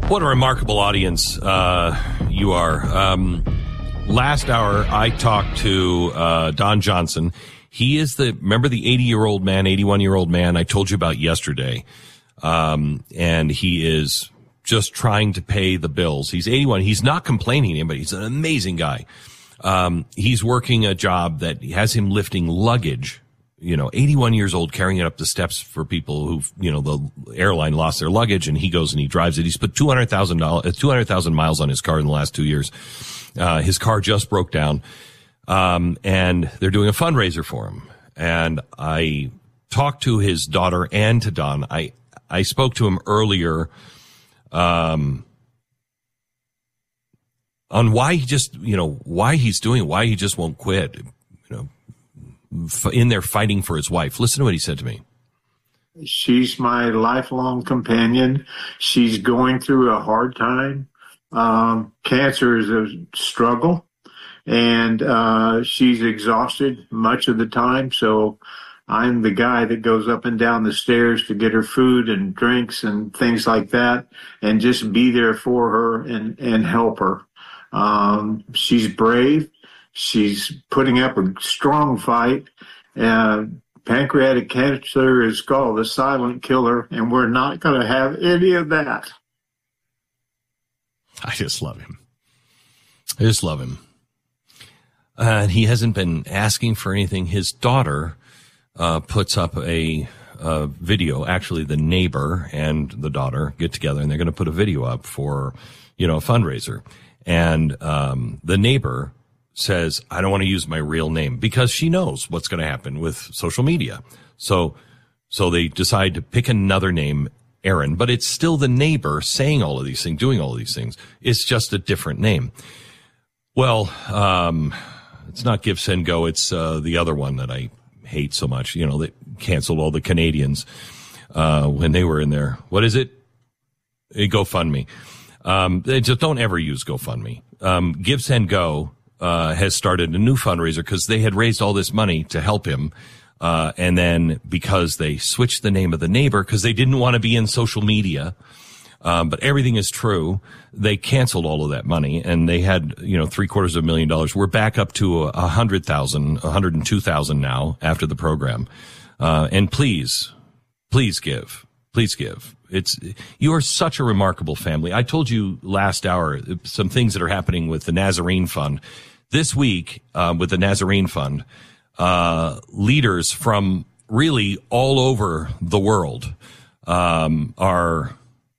What a remarkable audience you are. Last hour, I talked to Don Johnson. He is remember the 81-year-old man I told you about yesterday? And he is just trying to pay the bills. He's 81. He's not complaining, but he's an amazing guy. He's working a job that has him lifting luggage. 81 years old, carrying it up the steps for people who, the airline lost their luggage, and he goes and he drives it. He's put 200,000 miles on his car in the last 2 years. His car just broke down, and they're doing a fundraiser for him. And I talked to his daughter and to Don. I spoke to him earlier, on why he just, why he's doing it, why he just won't quit, in there fighting for his wife. Listen to what he said to me. She's my lifelong companion. She's going through a hard time. Cancer is a struggle, and she's exhausted much of the time. So I'm the guy that goes up and down the stairs to get her food and drinks and things like that, and just be there for her and help her. She's brave. She's putting up a strong fight. Pancreatic cancer is called the silent killer, and we're not going to have any of that. I just love him. And he hasn't been asking for anything. His daughter puts up a video. Actually, the neighbor and the daughter get together, and they're going to put a video up for, a fundraiser. And the neighbor says, I don't want to use my real name, because she knows what's going to happen with social media. So they decide to pick another name, Aaron, but it's still the neighbor saying all of these things, doing all of these things. It's just a different name. Well, it's not Give, Send, Go. It's the other one that I hate so much. They canceled all the Canadians when they were in there. What is it? GoFundMe. They just don't ever use GoFundMe. Give, Send, Go has started a new fundraiser because they had raised all this money to help him. And then because they switched the name of the neighbor because they didn't want to be in social media, but everything is true, they canceled all of that money, and they had, $750,000. We're back up to 102,000 now after the program. And please give. You are such a remarkable family. I told you last hour some things that are happening with the Nazarene Fund. This week, with the Nazarene Fund, leaders from really all over the world are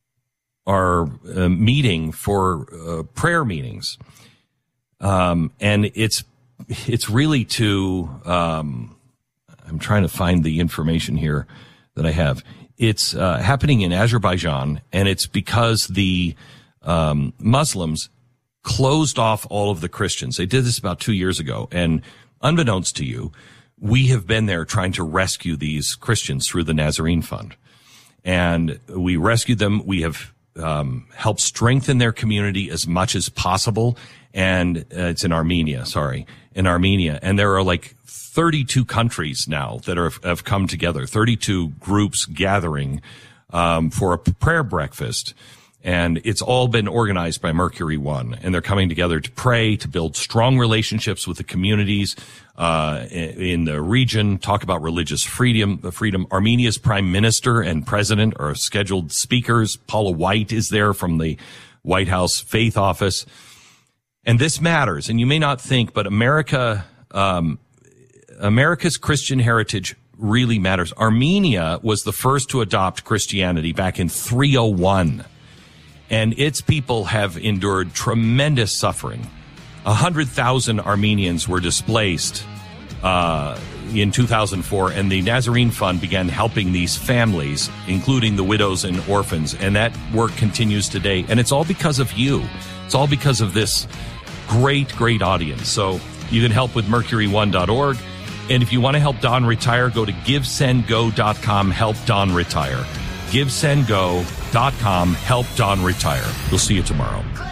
meeting for prayer meetings, and it's really to I'm trying to find the information here that I have. It's happening in Azerbaijan, and it's because the Muslims closed off all of the Christians. They did this about 2 years ago, and unbeknownst to you, we have been there trying to rescue these Christians through the Nazarene Fund. And we rescued them. We have helped strengthen their community as much as possible. And it's in Armenia. And there are like 32 countries now that have come together, 32 groups gathering for a prayer breakfast. And it's all been organized by Mercury One. And they're coming together to pray, to build strong relationships with the communities in the region, talk about religious freedom. Armenia's prime minister and president are scheduled speakers. Paula White is there from the White House Faith Office. And this matters. And you may not think, but America's Christian heritage really matters. Armenia was the first to adopt Christianity back in 301. And its people have endured tremendous suffering. 100,000 Armenians were displaced in 2004, and the Nazarene Fund began helping these families, including the widows and orphans, and that work continues today. And it's all because of you. It's all because of this great audience. So you can help with mercury1.org. And if you want to help Don retire, go to GiveSendGo.com, help Don retire. GiveSendGo.com, help Don retire. We'll see you tomorrow.